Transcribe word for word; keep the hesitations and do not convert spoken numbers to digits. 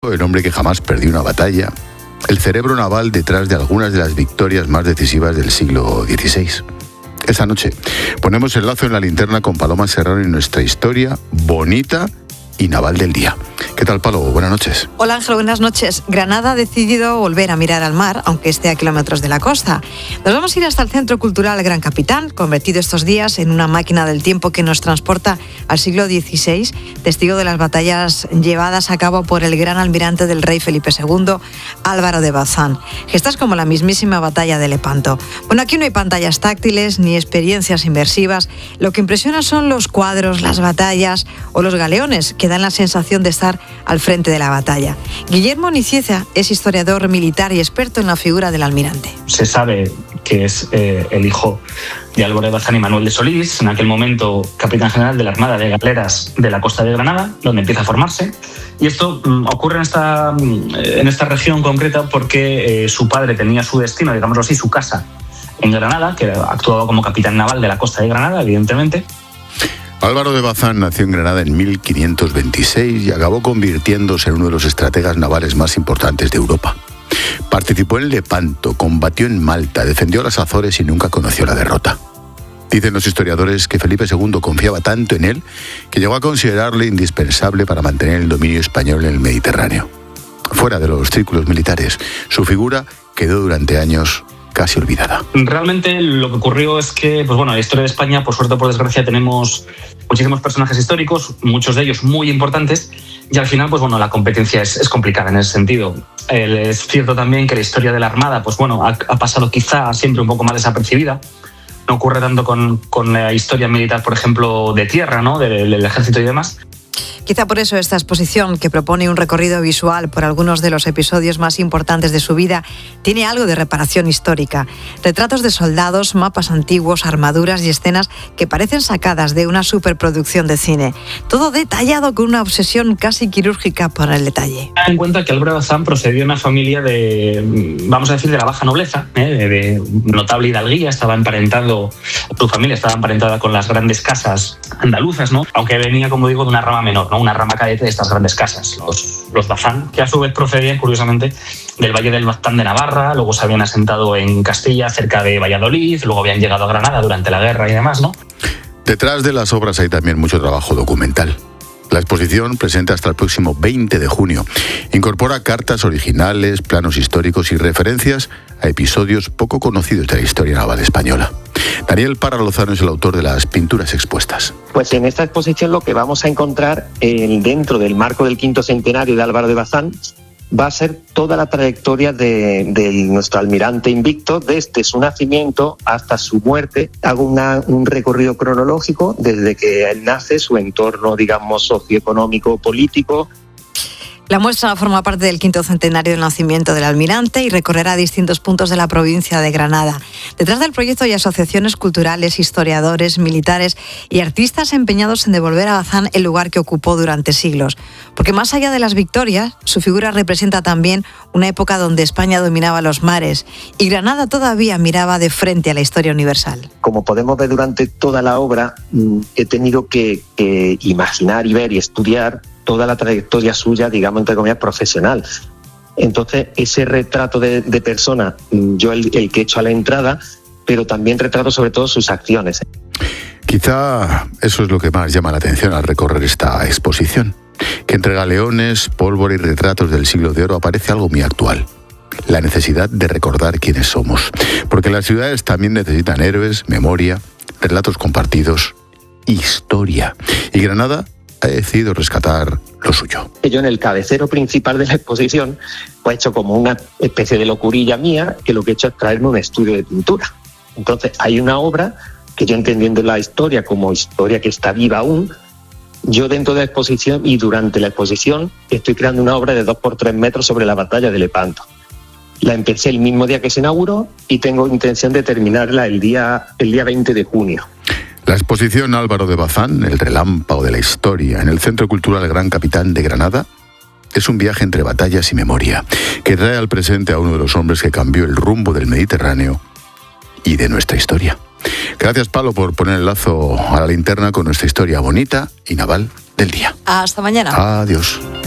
el hombre que jamás perdió una batalla, el cerebro naval detrás de algunas de las victorias más decisivas del siglo dieciséis. Esta noche ponemos el lazo en la linterna con Paloma Serrano y nuestra historia bonita y naval del día. ¿Qué tal, Palo? Buenas noches. Hola, Ángel, buenas noches. Granada ha decidido volver a mirar al mar, aunque esté a kilómetros de la costa. Nos vamos a ir hasta el Centro Cultural Gran Capitán, convertido estos días en una máquina del tiempo que nos transporta al siglo dieciséis, testigo de las batallas llevadas a cabo por el gran almirante del rey Felipe segundo, Álvaro de Bazán. Gestas como la mismísima batalla de Lepanto. Bueno, aquí no hay pantallas táctiles ni experiencias inmersivas. Lo que impresiona son los cuadros, las batallas o los galeones, que dan la sensación de estar al frente de la batalla. Guillermo Nicieza es historiador militar y experto en la figura del almirante. Se sabe que es eh, el hijo de Álvaro de Bazán y Manuel de Solís, en aquel momento capitán general de la Armada de Galeras de la costa de Granada, donde empieza a formarse. Y esto mm, ocurre en esta, en esta región concreta porque eh, su padre tenía su destino, digámoslo así, su casa en Granada, que actuaba como capitán naval de la costa de Granada, evidentemente. Álvaro de Bazán nació en Granada en mil quinientos veintiséis y acabó convirtiéndose en uno de los estrategas navales más importantes de Europa. Participó en Lepanto, combatió en Malta, defendió las Azores y nunca conoció la derrota. Dicen los historiadores que Felipe segundo confiaba tanto en él que llegó a considerarle indispensable para mantener el dominio español en el Mediterráneo. Fuera de los círculos militares, su figura quedó durante años casi olvidada. Realmente lo que ocurrió es que, pues bueno, en la historia de España, por suerte o por desgracia, tenemos muchísimos personajes históricos, muchos de ellos muy importantes, y al final, pues bueno, la competencia es, es complicada en ese sentido. Eh, es cierto también que la historia de la Armada, pues bueno, ha, ha pasado quizá siempre un poco más desapercibida. No ocurre tanto con, con la historia militar, por ejemplo, de tierra, ¿no? Del, del ejército y demás. Quizá por eso esta exposición, que propone un recorrido visual por algunos de los episodios más importantes de su vida, tiene algo de reparación histórica. Retratos de soldados, mapas antiguos, armaduras y escenas que parecen sacadas de una superproducción de cine. Todo detallado con una obsesión casi quirúrgica por el detalle. Ten en cuenta que Álvaro de Bazán procedía de una familia de, vamos a decir, de la baja nobleza, ¿eh? de notable hidalguía, estaba emparentado, su familia estaba emparentada con las grandes casas andaluzas, ¿no? Aunque venía, como digo, de una rama menor, ¿no? Una rama cadete de estas grandes casas, los, los Bazán, que a su vez procedían, curiosamente, del Valle del Baztán de Navarra, luego se habían asentado en Castilla, cerca de Valladolid, luego habían llegado a Granada durante la guerra y demás, ¿no? Detrás de las obras hay también mucho trabajo documental. La exposición presenta hasta el próximo veinte de junio. Incorpora cartas originales, planos históricos y referencias a episodios poco conocidos de la historia naval española. Daniel Parra Lozano es el autor de las pinturas expuestas. Pues en esta exposición lo que vamos a encontrar eh, dentro del marco del quinto centenario de Álvaro de Bazán va a ser toda la trayectoria de, de nuestro almirante invicto, desde su nacimiento hasta su muerte. Hago una, un recorrido cronológico desde que él nace, su entorno, digamos, socioeconómico, político. La muestra forma parte del quinto centenario del nacimiento del almirante y recorrerá distintos puntos de la provincia de Granada. Detrás del proyecto hay asociaciones culturales, historiadores, militares y artistas empeñados en devolver a Bazán el lugar que ocupó durante siglos. Porque más allá de las victorias, su figura representa también una época donde España dominaba los mares y Granada todavía miraba de frente a la historia universal. Como podemos ver durante toda la obra, he tenido que, que imaginar y ver y estudiar toda la trayectoria suya, digamos, entre comillas, profesional. Entonces, ese retrato de, de persona, yo el, el que he hecho a la entrada, pero también retrato sobre todo sus acciones. Quizá eso es lo que más llama la atención al recorrer esta exposición, que entre galeones, pólvora y retratos del siglo de oro aparece algo muy actual. La necesidad de recordar quiénes somos, porque las ciudades también necesitan héroes, memoria, relatos compartidos, historia. Y Granada ha decidido rescatar lo suyo. Yo en el cabecero principal de la exposición pues he hecho como una especie de locurilla mía, que lo que he hecho es traerme un estudio de pintura. Entonces hay una obra que yo, entendiendo la historia como historia que está viva aún, yo dentro de la exposición y durante la exposición estoy creando una obra de dos por tres metros sobre la batalla de Lepanto. La empecé el mismo día que se inauguró y tengo intención de terminarla el día, el día veinte de junio. La exposición Álvaro de Bazán, el relámpago de la historia, en el Centro Cultural Gran Capitán de Granada, es un viaje entre batallas y memoria, que trae al presente a uno de los hombres que cambió el rumbo del Mediterráneo y de nuestra historia. Gracias, Palo, por poner el lazo a la linterna con nuestra historia bonita y naval del día. Hasta mañana. Adiós.